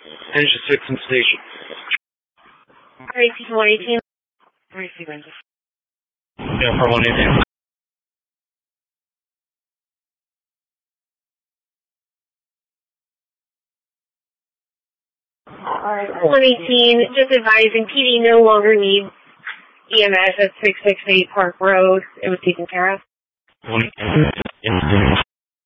Engine 6 in station. RAC 118. RAC Ranger. Yeah, for 118. Alright, 118, just advising PD no longer needs EMS at 668 Park Road. It was taken care of. 118.